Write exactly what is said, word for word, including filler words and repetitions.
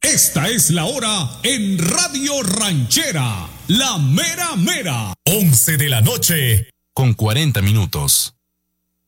Esta es la hora en Radio Ranchera, la mera mera. once de la noche con cuarenta minutos.